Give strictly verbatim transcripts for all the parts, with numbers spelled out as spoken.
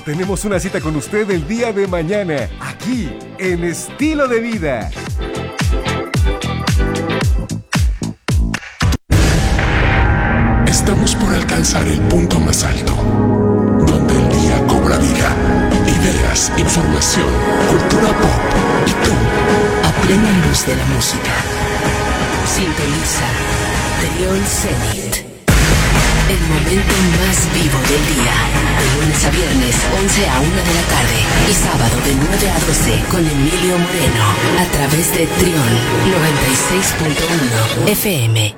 tenemos una cita con usted el día de mañana, aquí, en Estilo de Vida. Estamos por alcanzar el punto más alto, donde el día cobra vida, ideas, información, cultura pop y tú, a plena luz de la música. Sintoniza Trión Zenit, el momento más vivo del día, de lunes a viernes, once a una de la tarde, y sábado de nueve a doce con Emilio Moreno, a través de Trión noventa y seis punto uno F M.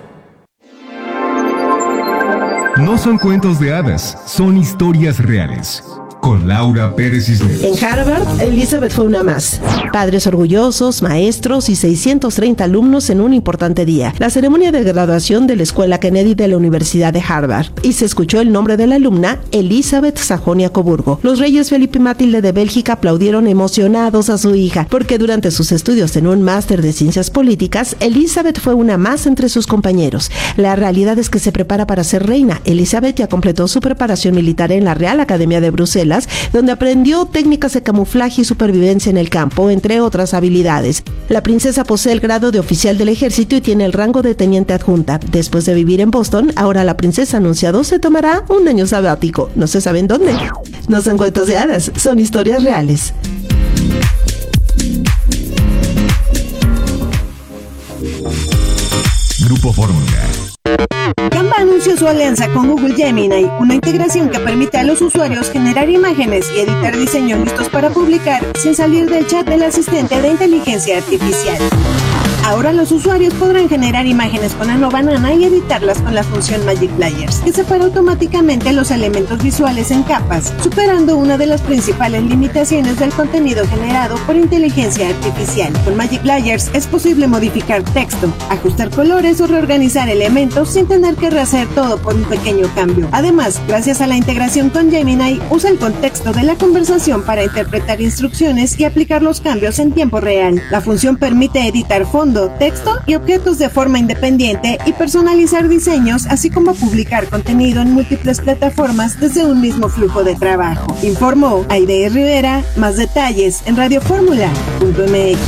No son cuentos de hadas, son historias reales. Con Laura Pérez Cisneros. En Harvard, Elizabeth fue una más. Padres orgullosos, maestros y seiscientos treinta alumnos en un importante día. La ceremonia de graduación de la Escuela Kennedy de la Universidad de Harvard. Y se escuchó el nombre de la alumna, Elizabeth Sajonia-Coburgo. Los reyes Felipe y Matilde de Bélgica aplaudieron emocionados a su hija, porque durante sus estudios en un máster de ciencias políticas, Elizabeth fue una más entre sus compañeros. La realidad es que se prepara para ser reina. Elizabeth ya completó su preparación militar en la Real Academia de Bruselas, donde aprendió técnicas de camuflaje y supervivencia en el campo, entre otras habilidades. La princesa posee el grado de oficial del ejército y tiene el rango de teniente adjunta. Después de vivir en Boston, ahora la princesa anunciado se tomará un año sabático. No se sabe en dónde. No son cuentos de hadas, son historias reales. Grupo Fórmula. Canva anunció su alianza con Google Gemini, una integración que permite a los usuarios generar imágenes y editar diseños listos para publicar sin salir del chat del asistente de inteligencia artificial. Ahora los usuarios podrán generar imágenes con Nano Banana y editarlas con la función Magic Layers, que separa automáticamente los elementos visuales en capas, superando una de las principales limitaciones del contenido generado por inteligencia artificial. Con Magic Layers es posible modificar texto, ajustar colores o reorganizar elementos sin tener que rehacer todo por un pequeño cambio. Además, gracias a la integración con Gemini, usa el contexto de la conversación para interpretar instrucciones y aplicar los cambios en tiempo real. La función permite editar fondos, texto y objetos de forma independiente y personalizar diseños, así como publicar contenido en múltiples plataformas desde un mismo flujo de trabajo. Informó Aide Rivera. Más detalles en radio fórmula punto m x.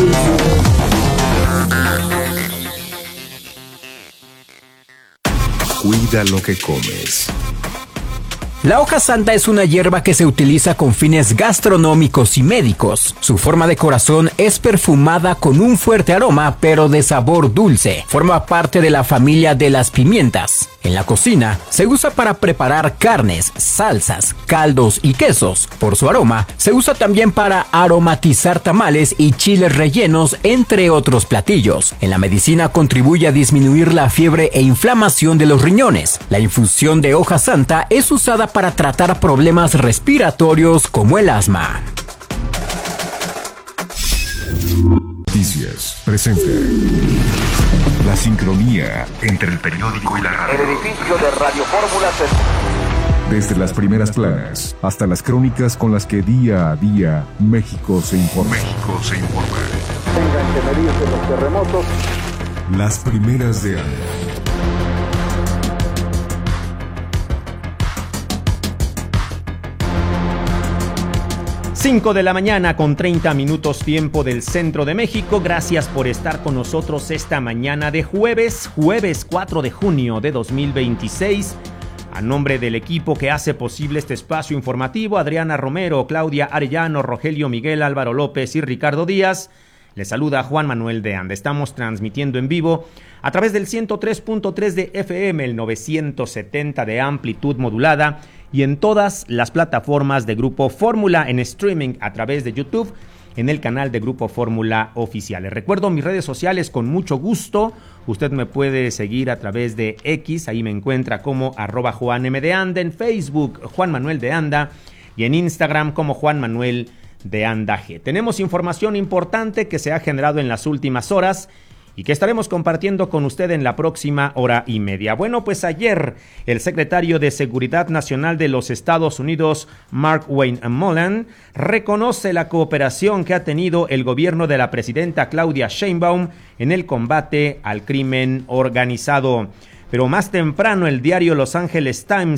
Cuida lo que comes. La hoja santa es una hierba que se utiliza con fines gastronómicos y médicos. Su forma de corazón es perfumada con un fuerte aroma, pero de sabor dulce. Forma parte de la familia de las pimientas. En la cocina, se usa para preparar carnes, salsas, caldos y quesos. Por su aroma, se usa también para aromatizar tamales y chiles rellenos, entre otros platillos. En la medicina contribuye a disminuir la fiebre e inflamación de los riñones. La infusión de hoja santa es usada para tratar problemas respiratorios como el asma. Noticias presenta la sincronía entre el periódico y la radio. El edificio de Radio Fórmula se... Desde las primeras planas hasta las crónicas con las que día a día México se informa. México se informa. Tengan que medirse los terremotos. Las primeras de año. cinco de la mañana con treinta minutos tiempo del centro de México. Gracias por estar con nosotros esta mañana de jueves, jueves cuatro de junio de dos mil veintiséis. A nombre del equipo que hace posible este espacio informativo, Adriana Romero, Claudia Arellano, Rogelio Miguel, Álvaro López y Ricardo Díaz, les saluda Juan Manuel de Anda. Estamos transmitiendo en vivo a través del ciento tres punto tres de F M, el novecientos setenta de amplitud modulada y en todas las plataformas de Grupo Fórmula en streaming a través de YouTube en el canal de Grupo Fórmula Oficial. Les recuerdo mis redes sociales con mucho gusto. Usted me puede seguir a través de X, ahí me encuentra como arroba Juan M de Anda, en Facebook Juan Manuel de Anda y en Instagram como Juan Manuel de Anda G. Tenemos información importante que se ha generado en las últimas horas y que estaremos compartiendo con usted en la próxima hora y media. Bueno, pues ayer el secretario de Seguridad Nacional de los Estados Unidos, Mark Wayne-Mullen, reconoce la cooperación que ha tenido el gobierno de la presidenta Claudia Sheinbaum en el combate al crimen organizado. Pero más temprano el diario Los Angeles Times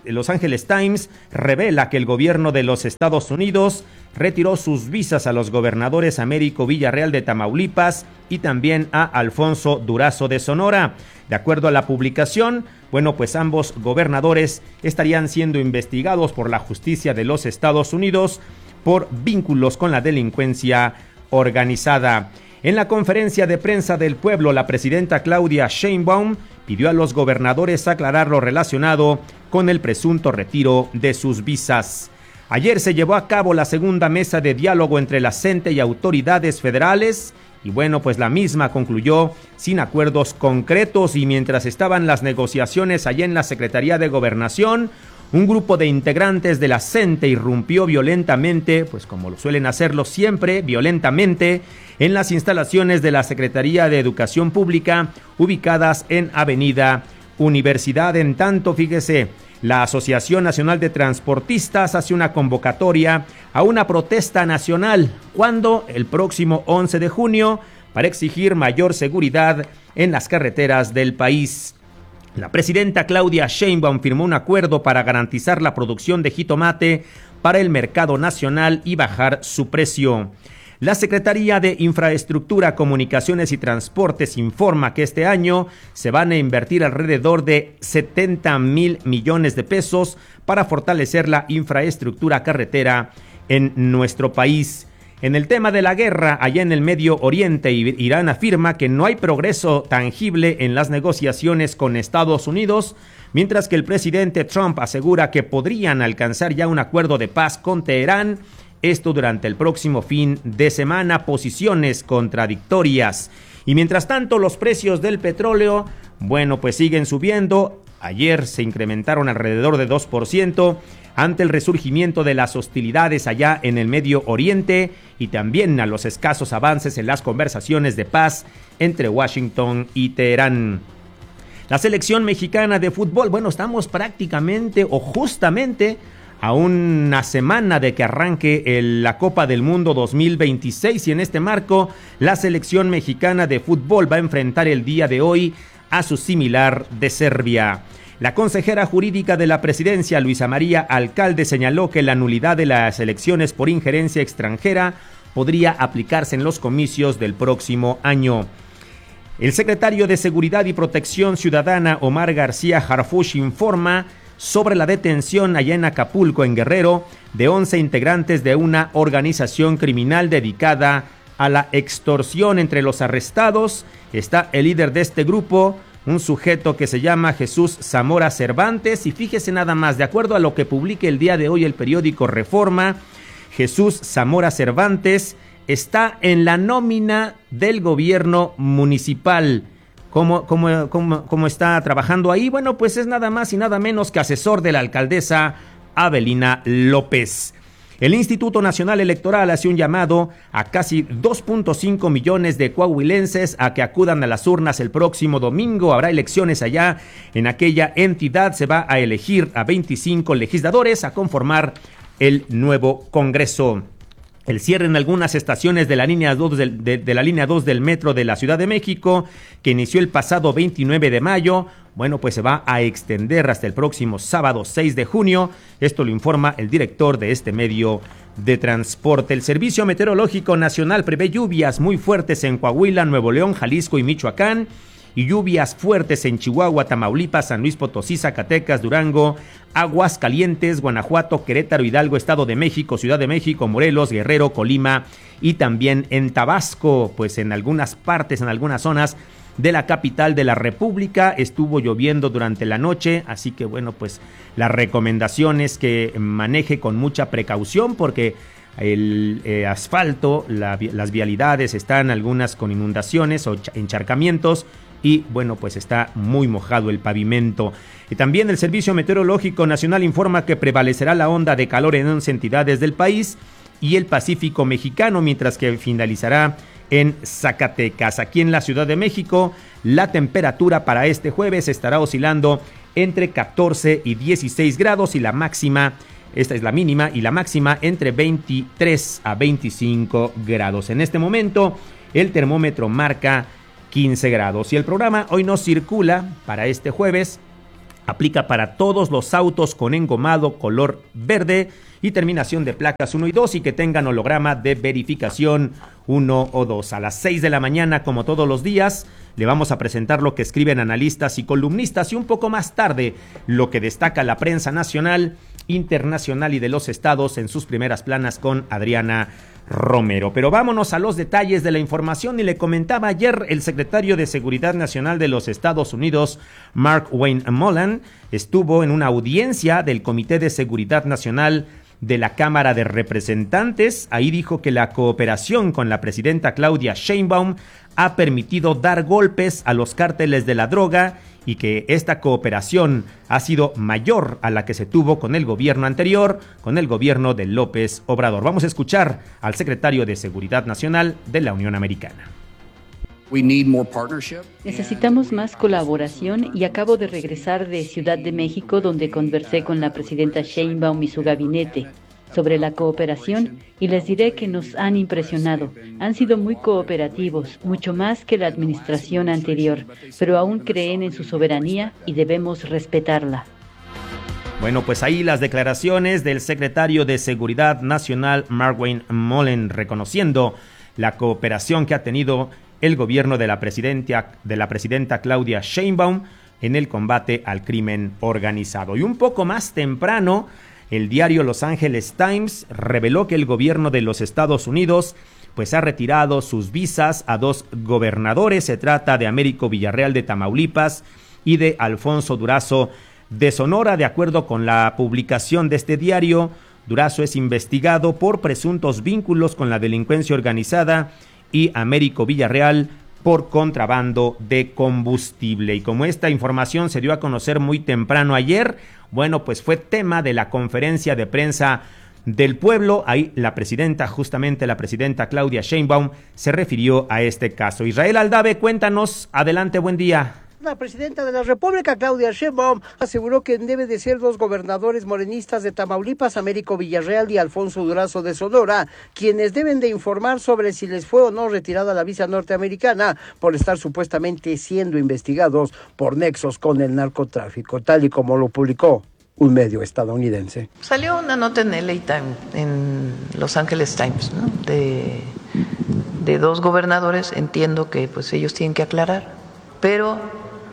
Los Angeles Times revela que el gobierno de los Estados Unidos retiró sus visas a los gobernadores Américo Villarreal de Tamaulipas y también a Alfonso Durazo de Sonora. De acuerdo a la publicación, bueno, pues ambos gobernadores estarían siendo investigados por la justicia de los Estados Unidos por vínculos con la delincuencia organizada. En la conferencia de prensa del pueblo, la presidenta Claudia Sheinbaum pidió a los gobernadores aclarar lo relacionado con el presunto retiro de sus visas. Ayer se llevó a cabo la segunda mesa de diálogo entre la C E N T E y autoridades federales y bueno, pues la misma concluyó sin acuerdos concretos y mientras estaban las negociaciones allá en la Secretaría de Gobernación, un grupo de integrantes de la C E N T E irrumpió violentamente, pues como lo suelen hacerlo siempre, violentamente, en las instalaciones de la Secretaría de Educación Pública, ubicadas en Avenida Universidad. En tanto, fíjese, la Asociación Nacional de Transportistas hace una convocatoria a una protesta nacional, ¿cuándo? El próximo once de junio, para exigir mayor seguridad en las carreteras del país. La presidenta Claudia Sheinbaum firmó un acuerdo para garantizar la producción de jitomate para el mercado nacional y bajar su precio. La Secretaría de Infraestructura, Comunicaciones y Transportes informa que este año se van a invertir alrededor de setenta mil millones de pesos para fortalecer la infraestructura carretera en nuestro país. En el tema de la guerra, allá en el Medio Oriente, Irán afirma que no hay progreso tangible en las negociaciones con Estados Unidos, mientras que el presidente Trump asegura que podrían alcanzar ya un acuerdo de paz con Teherán, esto durante el próximo fin de semana. Posiciones contradictorias. Y mientras tanto, los precios del petróleo, bueno, pues siguen subiendo. Ayer se incrementaron alrededor de dos por ciento ante el resurgimiento de las hostilidades allá en el Medio Oriente y también a los escasos avances en las conversaciones de paz entre Washington y Teherán. La selección mexicana de fútbol, bueno, estamos prácticamente o justamente a una semana de que arranque el, la Copa del Mundo dos mil veintiséis y en este marco la selección mexicana de fútbol va a enfrentar el día de hoy a su similar de Serbia. La consejera jurídica de la presidencia, Luisa María Alcalde, señaló que la nulidad de las elecciones por injerencia extranjera podría aplicarse en los comicios del próximo año. El secretario de Seguridad y Protección Ciudadana, Omar García Harfuch, informa sobre la detención allá en Acapulco, en Guerrero, de once integrantes de una organización criminal dedicada a la extorsión. Entre los arrestados está el líder de este grupo, un sujeto que se llama Jesús Zamora Cervantes, y fíjese nada más, de acuerdo a lo que publique el día de hoy el periódico Reforma, Jesús Zamora Cervantes está en la nómina del gobierno municipal. ¿Cómo, cómo, cómo, cómo está trabajando ahí? Bueno, pues es nada más y nada menos que asesor de la alcaldesa Avelina López. El Instituto Nacional Electoral hace un llamado a casi dos punto cinco millones de coahuilenses a que acudan a las urnas el próximo domingo. Habrá elecciones allá en aquella entidad. Se va a elegir a veinticinco legisladores a conformar el nuevo Congreso. El cierre en algunas estaciones de la línea dos del, de, de la línea dos del metro de la Ciudad de México, que inició el pasado veintinueve de mayo, bueno, pues se va a extender hasta el próximo sábado seis de junio. Esto lo informa el director de este medio de transporte. El Servicio Meteorológico Nacional prevé lluvias muy fuertes en Coahuila, Nuevo León, Jalisco y Michoacán, y lluvias fuertes en Chihuahua, Tamaulipas, San Luis Potosí, Zacatecas, Durango, Aguascalientes, Guanajuato, Querétaro, Hidalgo, Estado de México, Ciudad de México, Morelos, Guerrero, Colima y también en Tabasco. Pues en algunas partes, en algunas zonas de la capital de la República estuvo lloviendo durante la noche, así que bueno, pues la recomendación es que maneje con mucha precaución porque el eh, asfalto, la, las vialidades están algunas con inundaciones o encharcamientos y bueno, pues está muy mojado el pavimento. Y también el Servicio Meteorológico Nacional informa que prevalecerá la onda de calor en once entidades del país y el Pacífico mexicano, mientras que finalizará en Zacatecas. Aquí en la Ciudad de México, la temperatura para este jueves estará oscilando entre catorce y dieciséis grados y la máxima, esta es la mínima, y la máxima entre veintitrés a veinticinco grados. En este momento, el termómetro marca quince grados y el programa hoy no circula para este jueves Aplica para todos los autos con engomado color verde y terminación de placas uno y dos y que tengan holograma de verificación uno o dos. A las seis de la mañana, como todos los días, le vamos a presentar lo que escriben analistas y columnistas y un poco más tarde lo que destaca la prensa nacional, internacional y de los estados en sus primeras planas con Adriana Romero. Pero vámonos a los detalles de la información y le comentaba ayer el secretario de Seguridad Nacional de los Estados Unidos, Mark Wayne estuvo en una audiencia del Comité de Seguridad Nacional de la Cámara de Representantes. Ahí dijo que la cooperación con la presidenta Claudia Sheinbaum ha permitido dar golpes a los cárteles de la droga y que esta cooperación ha sido mayor a la que se tuvo con el gobierno anterior, con el gobierno de López Obrador. Vamos a escuchar al secretario de Seguridad Nacional de la Unión Americana. Necesitamos más colaboración y acabo de regresar de Ciudad de México, donde conversé con la presidenta Sheinbaum y su gabinete sobre la cooperación y les diré que nos han impresionado. Han sido muy cooperativos, mucho más que la administración anterior, pero aún creen en su soberanía y debemos respetarla. Bueno, pues ahí las declaraciones del secretario de Seguridad Nacional, Mark Wayne Mullen, reconociendo la cooperación que ha tenido el gobierno de la presidenta, de la presidenta Claudia Sheinbaum en el combate al crimen organizado. Y un poco más temprano, el diario Los Angeles Times reveló que el gobierno de los Estados Unidos pues ha retirado sus visas a dos gobernadores. Se trata de Américo Villarreal de Tamaulipas y de Alfonso Durazo de Sonora. De acuerdo con la publicación de este diario, Durazo es investigado por presuntos vínculos con la delincuencia organizada y Américo Villarreal por contrabando de combustible. Y como esta información se dio a conocer muy temprano ayer, bueno, pues fue tema de la conferencia de prensa del pueblo. Ahí la presidenta, justamente la presidenta Claudia Sheinbaum, se refirió a este caso. Israel Aldave, cuéntanos. Adelante, buen día. La presidenta de la República, Claudia Sheinbaum, aseguró que debe de ser dos gobernadores morenistas de Tamaulipas, Américo Villarreal y Alfonso Durazo de Sonora, quienes deben de informar sobre si les fue o no retirada la visa norteamericana por estar supuestamente siendo investigados por nexos con el narcotráfico, tal y como lo publicó un medio estadounidense. Salió una nota en L A Times, en Los Angeles Times, ¿no? de, de dos gobernadores. Entiendo que pues ellos tienen que aclarar, pero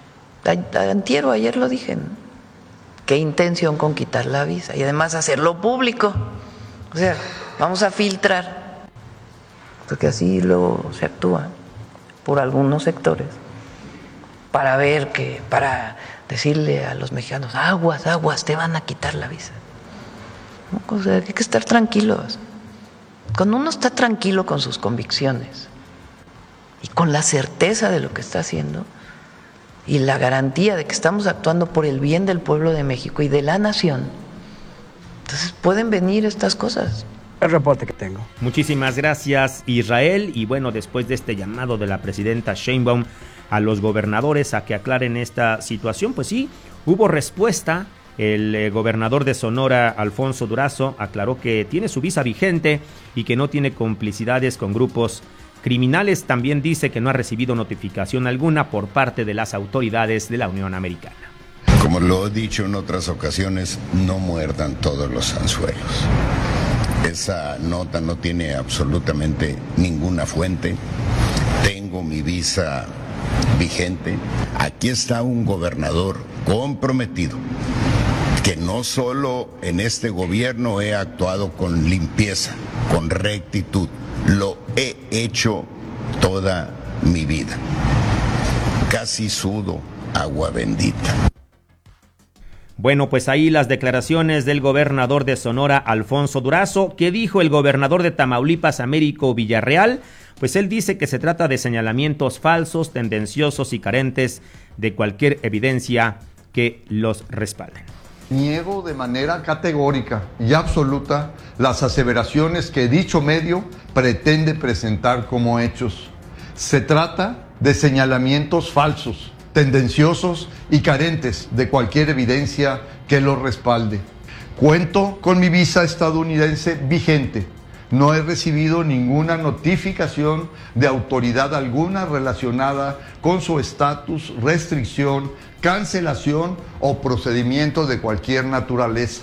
antier o ayer lo dije, ¿no? Qué intención con quitar la visa y además hacerlo público. O sea, vamos a filtrar, porque así luego se actúa por algunos sectores para ver que, para decirle a los mexicanos, aguas, aguas, te van a quitar la visa. O sea, hay que estar tranquilos. Cuando uno está tranquilo con sus convicciones y con la certeza de lo que está haciendo y la garantía de que estamos actuando por el bien del pueblo de México y de la nación, entonces pueden venir estas cosas. El reporte que tengo. Muchísimas gracias, Israel. Y bueno, después de este llamado de la presidenta Sheinbaum a los gobernadores a que aclaren esta situación, pues sí, hubo respuesta. El eh, gobernador de Sonora, Alfonso Durazo, aclaró que tiene su visa vigente y que no tiene complicidades con grupos criminales. También dice que no ha recibido notificación alguna por parte de las autoridades de la Unión Americana. Como lo he dicho en otras ocasiones, no muerdan todos los anzuelos. Esa nota no tiene absolutamente ninguna fuente. Tengo mi visa vigente. Aquí está un gobernador comprometido, que no solo en este gobierno he actuado con limpieza, con rectitud, lo he hecho toda mi vida. Casi sudo agua bendita. Bueno, pues ahí las declaraciones del gobernador de Sonora, Alfonso Durazo. ¿Qué dijo el gobernador de Tamaulipas, Américo Villarreal? Pues él dice que se trata de señalamientos falsos, tendenciosos y carentes de cualquier evidencia que los respalden. Niego de manera categórica y absoluta las aseveraciones que dicho medio pretende presentar como hechos. Se trata de señalamientos falsos, tendenciosos y carentes de cualquier evidencia que los respalde. Cuento con mi visa estadounidense vigente, no he recibido ninguna notificación de autoridad alguna relacionada con su estatus, restricción, cancelación o procedimiento de cualquier naturaleza.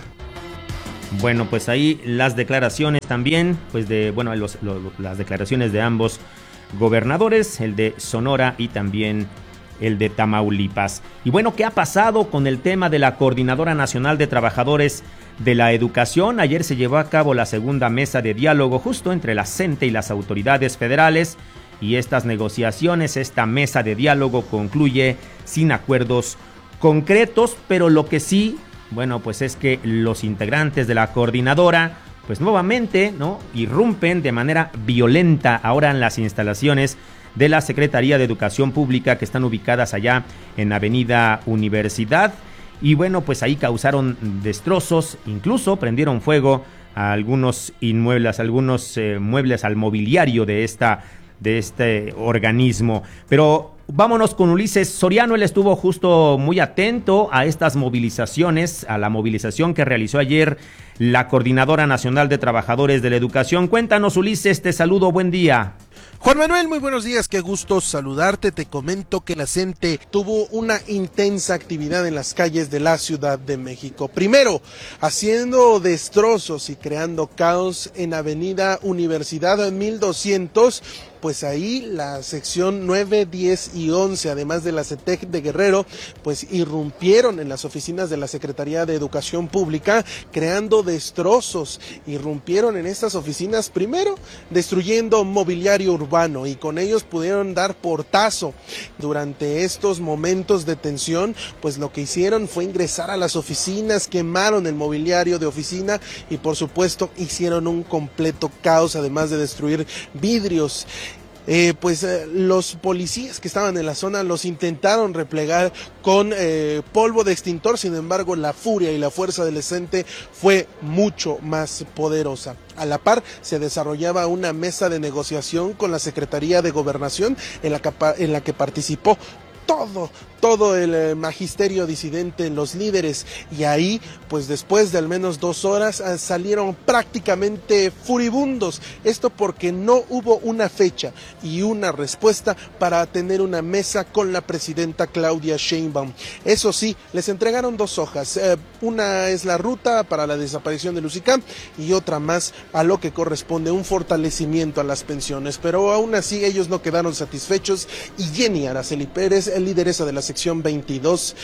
Bueno, pues ahí las declaraciones también, pues de, bueno, los, los, las declaraciones de ambos gobernadores, el de Sonora y también el de Tamaulipas. Y bueno, ¿qué ha pasado con el tema de la Coordinadora Nacional de Trabajadores de la Educación? Ayer se llevó a cabo la segunda mesa de diálogo justo entre la CENTE y las autoridades federales, y estas negociaciones, esta mesa de diálogo concluye sin acuerdos concretos, pero lo que sí, bueno, pues es que los integrantes de la coordinadora, pues nuevamente, ¿no?, irrumpen de manera violenta ahora en las instalaciones de la Secretaría de Educación Pública, que están ubicadas allá en Avenida Universidad, y bueno, pues ahí causaron destrozos, incluso prendieron fuego a algunos inmuebles, algunos eh, muebles al mobiliario de esta de este organismo. Pero vámonos con Ulises Soriano. Él estuvo justo muy atento a estas movilizaciones, a la movilización que realizó ayer la Coordinadora Nacional de Trabajadores de la Educación. Cuéntanos, Ulises, te saludo, buen día. Juan Manuel, muy buenos días, qué gusto saludarte. Te comento que la CENTE tuvo una intensa actividad en las calles de la Ciudad de México. Primero, haciendo destrozos y creando caos en Avenida Universidad mil doscientos, pues ahí la sección nueve, diez y once, además de la CETEC de Guerrero, pues irrumpieron en las oficinas de la Secretaría de Educación Pública, creando destrozos. Irrumpieron en estas oficinas, primero destruyendo mobiliario urbano, y con ellos pudieron dar portazo. Durante estos momentos de tensión, pues lo que hicieron fue ingresar a las oficinas, quemaron el mobiliario de oficina y por supuesto hicieron un completo caos, además de destruir vidrios. Eh, pues eh, los policías que estaban en la zona los intentaron replegar con eh, polvo de extintor. Sin embargo, la furia y la fuerza del CENTE fue mucho más poderosa. A la par se desarrollaba una mesa de negociación con la Secretaría de Gobernación, en la que, en la que participó todo, todo el magisterio disidente, los líderes, y ahí, pues después de al menos dos horas, salieron prácticamente furibundos. Esto porque no hubo una fecha y una respuesta para tener una mesa con la presidenta Claudia Sheinbaum. Eso sí, les entregaron dos hojas, eh, una es la ruta para la desaparición de Lusicam y otra más a lo que corresponde un fortalecimiento a las pensiones, pero aún así ellos no quedaron satisfechos, y Jenny Araceli Pérez, lideresa de la sección veintidós,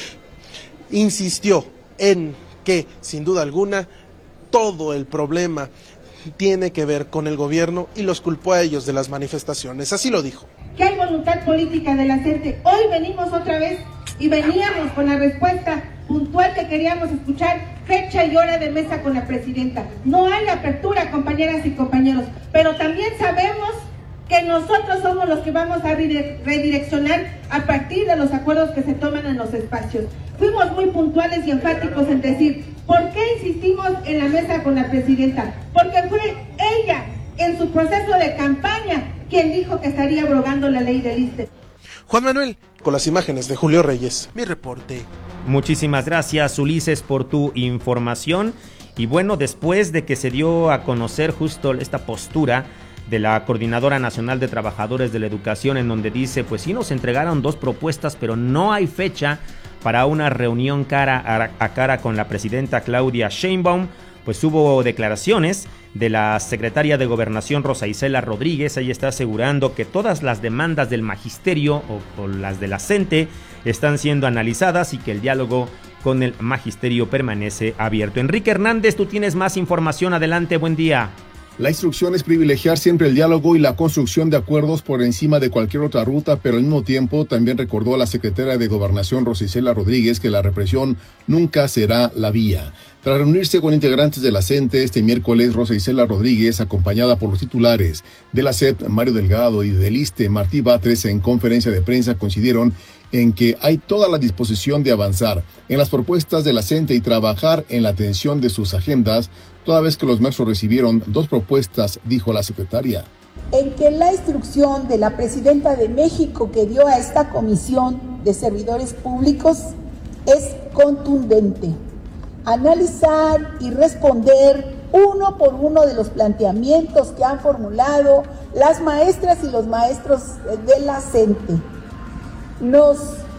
insistió en que, sin duda alguna, todo el problema tiene que ver con el gobierno y los culpó a ellos de las manifestaciones. Así lo dijo. Que hay voluntad política de la CENTE. Hoy venimos otra vez y veníamos con la respuesta puntual que queríamos escuchar: fecha y hora de mesa con la presidenta. No hay apertura, compañeras y compañeros, pero también sabemos que nosotros somos los que vamos a redireccionar a partir de los acuerdos que se toman en los espacios. Fuimos muy puntuales y enfáticos en decir, ¿por qué insistimos en la mesa con la presidenta? Porque fue ella, en su proceso de campaña, quien dijo que estaría abrogando la ley del ISSSTE. Juan Manuel, con las imágenes de Julio Reyes, mi reporte. Muchísimas gracias, Ulises, por tu información. Y bueno, después de que se dio a conocer justo esta postura de la Coordinadora Nacional de Trabajadores de la Educación, en donde dice, pues sí nos entregaron dos propuestas, pero no hay fecha para una reunión cara a cara con la presidenta Claudia Sheinbaum, pues hubo declaraciones de la secretaria de Gobernación, Rosa Isela Rodríguez. Ella está asegurando que todas las demandas del magisterio o, o las de la CENTE están siendo analizadas y que el diálogo con el magisterio permanece abierto. Enrique Hernández, tú tienes más información, adelante, buen día. La instrucción es privilegiar siempre el diálogo y la construcción de acuerdos por encima de cualquier otra ruta, pero al mismo tiempo también recordó a la secretaria de Gobernación, Rosa Isela Rodríguez, que la represión nunca será la vía. Tras reunirse con integrantes de la CENTE este miércoles, Rosa Isela Rodríguez, acompañada por los titulares de la S E P, Mario Delgado, y del ISSSTE, Martí Batres, en conferencia de prensa coincidieron en que hay toda la disposición de avanzar en las propuestas de la CENTE y trabajar en la atención de sus agendas, toda vez que los maestros recibieron dos propuestas, dijo la secretaria. En que la instrucción de la presidenta de México que dio a esta comisión de servidores públicos es contundente. Analizar y responder uno por uno de los planteamientos que han formulado las maestras y los maestros de la CENTE. Nos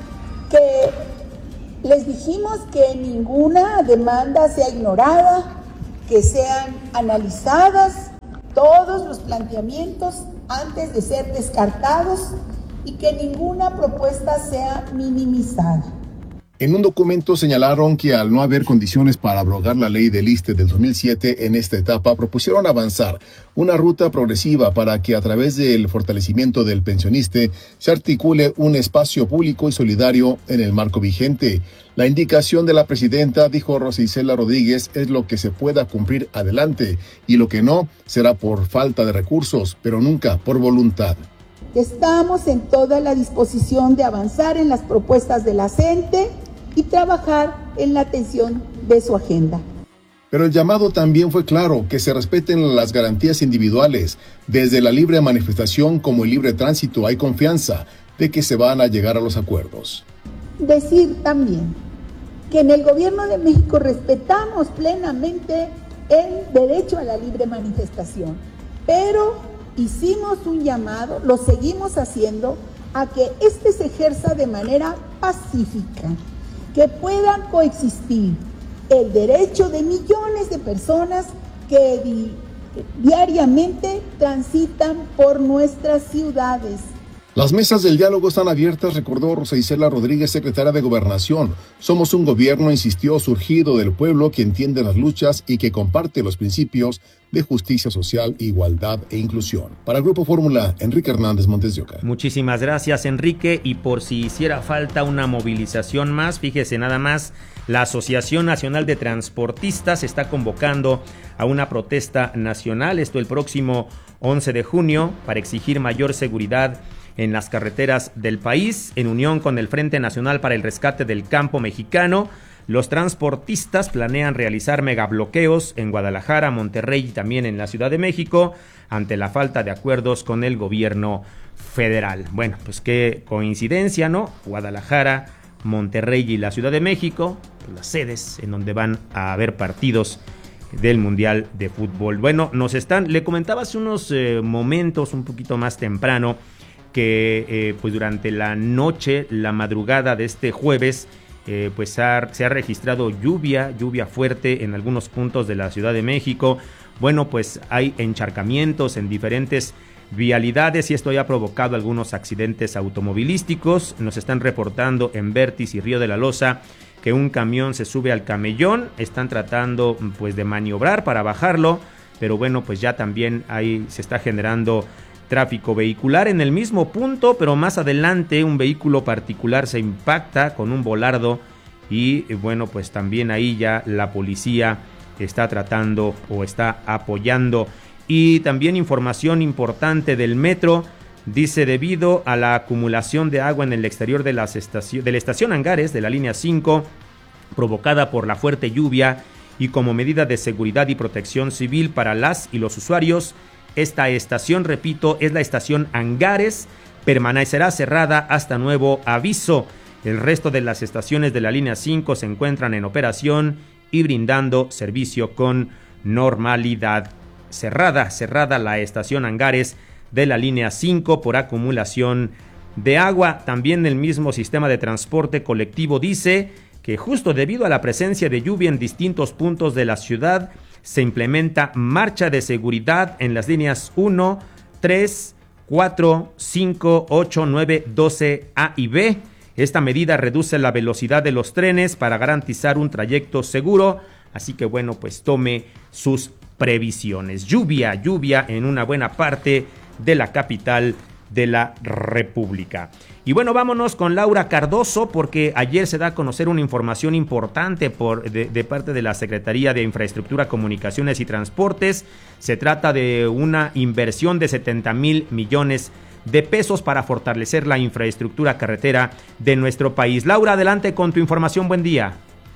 que les dijimos que ninguna demanda sea ignorada, que sean analizadas todos los planteamientos antes de ser descartados y que ninguna propuesta sea minimizada. En un documento señalaron que al no haber condiciones para abrogar la ley del ISSSTE del dos mil siete en esta etapa, propusieron avanzar una ruta progresiva para que a través del fortalecimiento del pensioniste se articule un espacio público y solidario en el marco vigente. La indicación de la presidenta, dijo Rosa Isela Rodríguez, es lo que se pueda cumplir adelante y lo que no será por falta de recursos, pero nunca por voluntad. Estamos en toda la disposición de avanzar en las propuestas de la CENTE y trabajar en la atención de su agenda. Pero el llamado también fue claro, que se respeten las garantías individuales. Desde la libre manifestación como el libre tránsito hay confianza de que se van a llegar a los acuerdos. Decir también que en el Gobierno de México respetamos plenamente el derecho a la libre manifestación, pero hicimos un llamado, lo seguimos haciendo, a que este se ejerza de manera pacífica, que puedan coexistir el derecho de millones de personas que di- diariamente transitan por nuestras ciudades. Las mesas del diálogo están abiertas, recordó Rosa Isela Rodríguez, secretaria de Gobernación. Somos un gobierno, insistió, surgido del pueblo que entiende las luchas y que comparte los principios de justicia social, igualdad e inclusión. Para el Grupo Fórmula, Enrique Hernández Montes de Oca. Muchísimas gracias, Enrique. Y por si hiciera falta una movilización más, fíjese nada más, la Asociación Nacional de Transportistas está convocando a una protesta nacional, esto el próximo once de junio, para exigir mayor seguridad en las carreteras del país. En unión con el Frente Nacional para el Rescate del Campo Mexicano, los transportistas planean realizar megabloqueos en Guadalajara, Monterrey y también en la Ciudad de México ante la falta de acuerdos con el gobierno federal. Bueno, pues qué coincidencia, ¿no? Guadalajara, Monterrey y la Ciudad de México, pues las sedes en donde van a haber partidos del Mundial de Fútbol. Bueno, nos están, le comentaba hace unos eh, momentos un poquito más temprano que eh, pues durante la noche, la madrugada de este jueves, eh, pues ha, se ha registrado lluvia, lluvia fuerte en algunos puntos de la Ciudad de México. Bueno, pues hay encharcamientos en diferentes vialidades y esto ya ha provocado algunos accidentes automovilísticos. Nos están reportando en Vértiz y Río de la Loza que un camión se sube al camellón, están tratando pues de maniobrar para bajarlo, pero bueno, pues ya también ahí se está generando tráfico vehicular en el mismo punto, pero más adelante un vehículo particular se impacta con un volardo y bueno, pues también ahí ya la policía está tratando o está apoyando. Y también información importante del metro, dice debido a la acumulación de agua en el exterior de, las estaci- de la estación Angares de la línea cinco, provocada por la fuerte lluvia y como medida de seguridad y protección civil para las y los usuarios, esta estación, repito, es la estación Angares, permanecerá cerrada hasta nuevo aviso. El resto de las estaciones de la línea cinco se encuentran en operación y brindando servicio con normalidad. Cerrada, cerrada la estación Angares de la línea cinco por acumulación de agua. También el mismo sistema de transporte colectivo dice que justo debido a la presencia de lluvia en distintos puntos de la ciudad, se implementa marcha de seguridad en las líneas uno, tres, cuatro, cinco, ocho, nueve, doce A y B. Esta medida reduce la velocidad de los trenes para garantizar un trayecto seguro, así que bueno, pues tome sus previsiones. Lluvia, lluvia en una buena parte de la capital de la República. Y bueno, vámonos con Laura Cardoso, porque ayer se da a conocer una información importante por, de, de parte de la Secretaría de Infraestructura, Comunicaciones y Transportes. Se trata de una inversión de setenta mil millones de pesos para fortalecer la infraestructura carretera de nuestro país. Laura, adelante con tu información. Buen día.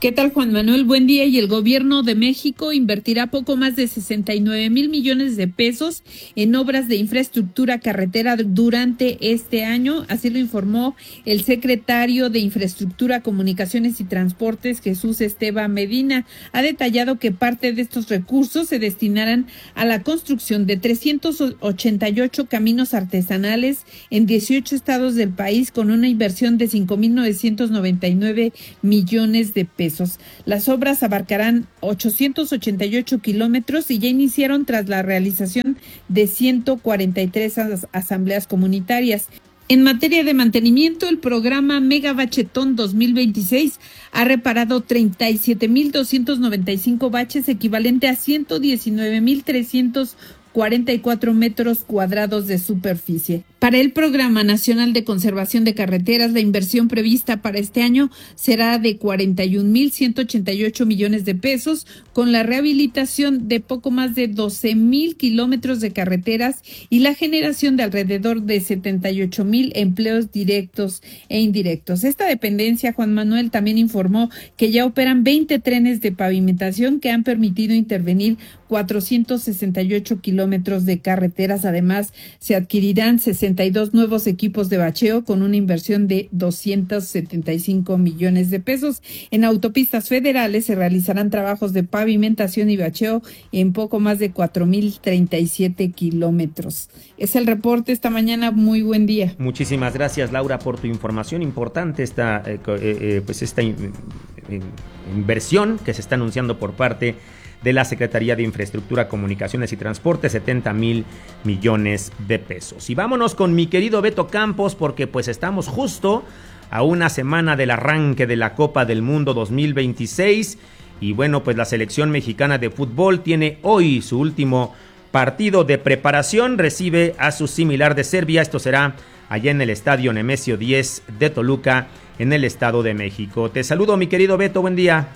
¿Qué tal, Juan Manuel? Buen día. Y el gobierno de México invertirá poco más de sesenta y nueve mil millones de pesos en obras de infraestructura carretera durante este año. Así lo informó el secretario de Infraestructura, Comunicaciones y Transportes, Jesús Esteban Medina. Ha detallado que parte de estos recursos se destinarán a la construcción de trescientos ochenta y ocho caminos artesanales en dieciocho estados del país, con una inversión de cinco mil novecientos noventa y nueve millones de pesos. Las obras abarcarán ochocientos ochenta y ocho kilómetros y ya iniciaron tras la realización de ciento cuarenta y tres as- asambleas comunitarias. En materia de mantenimiento, el programa Mega Bachetón dos mil veintiséis ha reparado treinta y siete mil doscientos noventa y cinco baches, equivalente a ciento diecinueve mil trescientos cuarenta y cuatro metros cuadrados de superficie. Para el Programa Nacional de Conservación de Carreteras, la inversión prevista para este año será de cuarenta y un mil ciento ochenta y ocho millones de pesos, con la rehabilitación de poco más de doce mil kilómetros de carreteras y la generación de alrededor de setenta y ocho mil empleos directos e indirectos. Esta dependencia, Juan Manuel, también informó que ya operan veinte trenes de pavimentación que han permitido intervenir cuatrocientos sesenta y ocho kilómetros de carreteras. Además, se adquirirán sesenta y dos nuevos equipos de bacheo con una inversión de doscientos setenta y cinco millones de pesos. En autopistas federales se realizarán trabajos de pavimentación y bacheo en poco más de cuatro mil treinta y siete kilómetros. Es el reporte esta mañana. Muy buen día. Muchísimas gracias, Laura, por tu información importante. Esta, eh, eh, pues esta in, in, inversión que se está anunciando por parte de la Secretaría de Infraestructura, Comunicaciones y Transportes, setenta mil millones de pesos. Y vámonos con mi querido Beto Campos, porque pues estamos justo a una semana del arranque de la Copa del Mundo dos mil veintiséis. Y bueno, pues la selección mexicana de fútbol tiene hoy su último partido de preparación. Recibe a su similar de Serbia. Esto será allá en el Estadio Nemesio diez de Toluca, en el Estado de México. Te saludo, mi querido Beto. Buen día.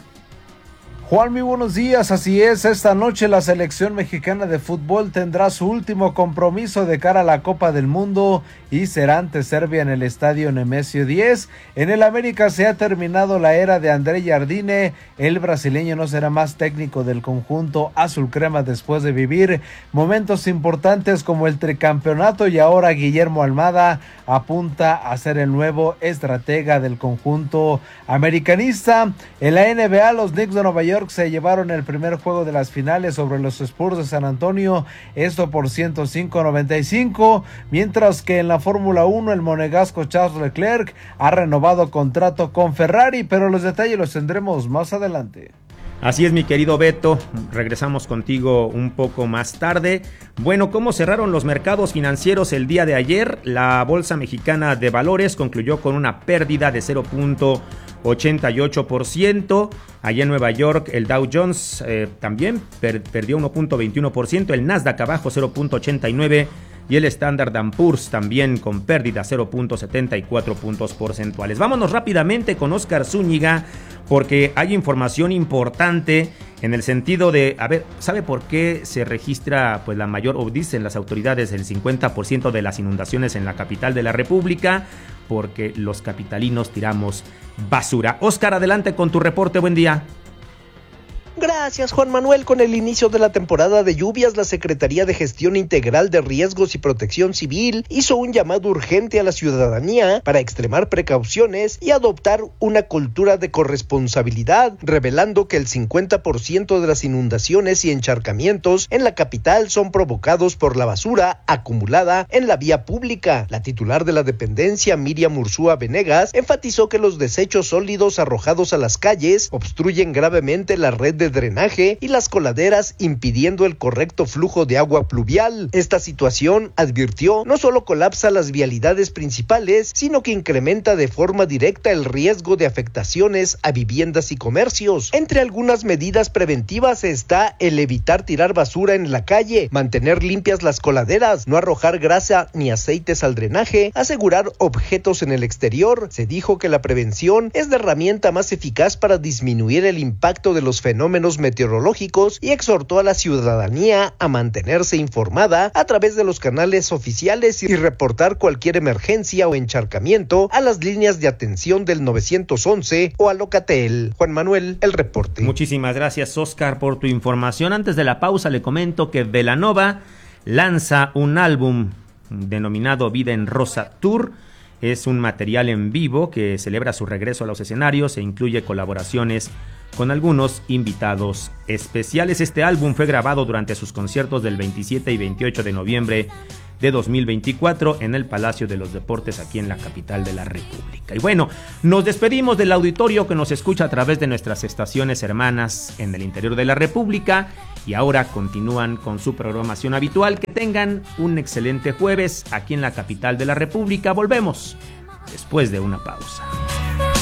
Juan, muy buenos días. Así es, esta noche la selección mexicana de fútbol tendrá su último compromiso de cara a la Copa del Mundo y será ante Serbia en el Estadio Nemesio diez. En el América se ha terminado la era de André Jardine. El brasileño no será más técnico del conjunto azul crema después de vivir momentos importantes como el tricampeonato, y ahora Guillermo Almada apunta a ser el nuevo estratega del conjunto americanista. En la N B A, los Knicks de Nueva York se llevaron el primer juego de las finales sobre los Spurs de San Antonio, esto por ciento cinco a noventa y cinco, mientras que en la Fórmula uno el monegasco Charles Leclerc ha renovado contrato con Ferrari, pero los detalles los tendremos más adelante. Así es, mi querido Beto, regresamos contigo un poco más tarde. Bueno, ¿cómo cerraron los mercados financieros el día de ayer? La Bolsa Mexicana de Valores concluyó con una pérdida de cero punto ochenta y ocho por ciento. Allá en Nueva York el Dow Jones eh, también per- perdió uno punto veintiuno por ciento, el Nasdaq abajo cero punto ochenta y nueve por ciento y el Standard and Poor's también con pérdida cero punto setenta y cuatro puntos porcentuales. Vámonos rápidamente con Oscar Zúñiga, porque hay información importante en el sentido de, a ver, ¿sabe por qué se registra pues la mayor, o dicen las autoridades, el cincuenta por ciento de las inundaciones en la capital de la República? Porque los capitalinos tiramos basura. Oscar, adelante con tu reporte, buen día. Gracias, Juan Manuel. Con el inicio de la temporada de lluvias, la Secretaría de Gestión Integral de Riesgos y Protección Civil hizo un llamado urgente a la ciudadanía para extremar precauciones y adoptar una cultura de corresponsabilidad, revelando que el cincuenta por ciento de las inundaciones y encharcamientos en la capital son provocados por la basura acumulada en la vía pública. La titular de la dependencia, Miriam Ursúa Venegas, enfatizó que los desechos sólidos arrojados a las calles obstruyen gravemente la red de drenaje y las coladeras, impidiendo el correcto flujo de agua pluvial. Esta situación, advirtió, no solo colapsa las vialidades principales, sino que incrementa de forma directa el riesgo de afectaciones a viviendas y comercios. Entre algunas medidas preventivas está el evitar tirar basura en la calle, mantener limpias las coladeras, no arrojar grasa ni aceites al drenaje, asegurar objetos en el exterior. Se dijo que la prevención es la herramienta más eficaz para disminuir el impacto de los fenómenos fenómenos meteorológicos y exhortó a la ciudadanía a mantenerse informada a través de los canales oficiales y reportar cualquier emergencia o encharcamiento a las líneas de atención del nueve once o a Locatel. Juan Manuel, el reporte. Muchísimas gracias, Oscar, por tu información. Antes de la pausa le comento que Belanova lanza un álbum denominado Vida en Rosa Tour. Es un material en vivo que celebra su regreso a los escenarios e incluye colaboraciones con algunos invitados especiales. Este álbum fue grabado durante sus conciertos del veintisiete y veintiocho de noviembre de dos mil veinticuatro en el Palacio de los Deportes aquí en la capital de la República. Y bueno, nos despedimos del auditorio que nos escucha a través de nuestras estaciones hermanas en el interior de la República y ahora continúan con su programación habitual. Que tengan un excelente jueves aquí en la capital de la República. Volvemos después de una pausa.